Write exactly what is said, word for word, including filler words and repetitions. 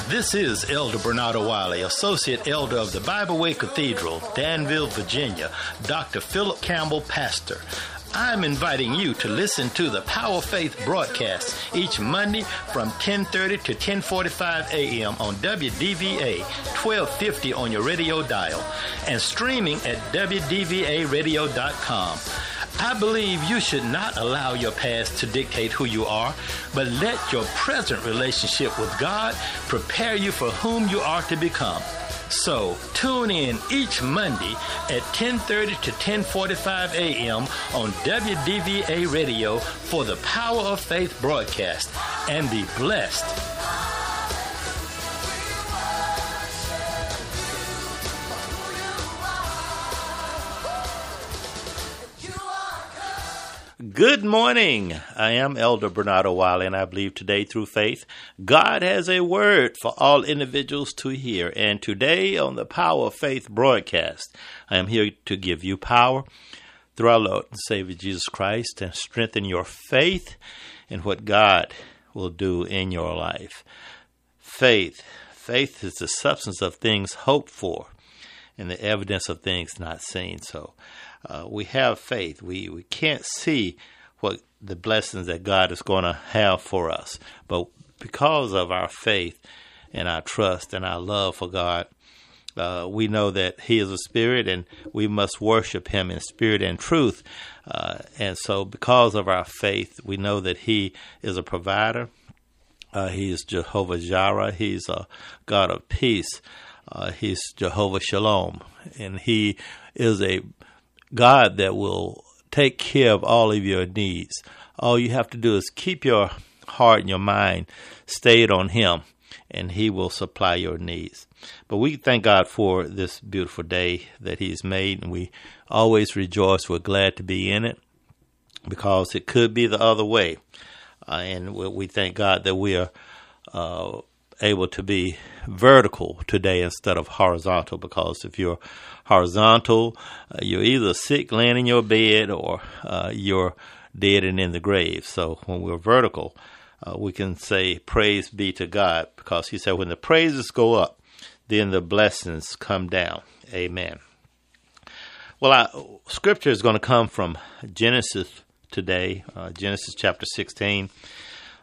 This is Elder Bernardo Wiley, Associate Elder of the Bible Way Cathedral, Danville, Virginia, Doctor Philip Campbell, Pastor. I'm inviting you to listen to the Power of Faith broadcast each Monday from ten thirty to ten forty-five a.m. on W D V A twelve fifty on your radio dial and streaming at W D V A radio dot com. I believe you should not allow your past to dictate who you are, but let your present relationship with God prepare you for whom you are to become. So, tune in each Monday at ten thirty to ten forty-five a.m. on W D V A Radio for the Power of Faith broadcast, and be blessed. Good morning. I am Elder Bernardo Wiley, and I believe today through faith, God has a word for all individuals to hear. And today on the Power of Faith broadcast, I am here to give you power through our Lord and Savior Jesus Christ and strengthen your faith in what God will do in your life. Faith. Faith is the substance of things hoped for and the evidence of things not seen. So, Uh, we have faith. We we can't see what the blessings that God is going to have for us. But because of our faith and our trust and our love for God, uh, we know that He is a spirit and we must worship Him in spirit and truth. Uh, and so because of our faith, we know that He is a provider. Uh, he is Jehovah Jireh. He's a God of peace. Uh, he's Jehovah Shalom. And He is a God that will take care of all of your needs. All you have to do is keep your heart and your mind stayed on Him, and He will supply your needs. But we thank God for this beautiful day that He's made, and we always rejoice. We're glad to be in it because it could be the other way. Uh, and we, we thank God that we are uh, able to be vertical today instead of horizontal, because if you're horizontal, uh, you're either sick laying in your bed or uh, you're dead and in the grave. So when we're vertical, uh, we can say praise be to God, because He said when the praises go up, then the blessings come down. Amen. Well, our scripture is going to come from Genesis today, uh, Genesis chapter sixteen.